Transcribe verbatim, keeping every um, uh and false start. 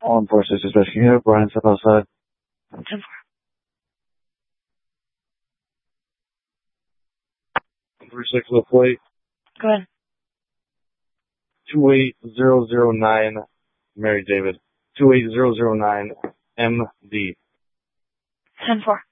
All in four six rescue here. Brian, step outside. ten four. three six with plate. Go ahead. two eight zero zero nine, Mary David. two eight zero zero nine, M D. ten four.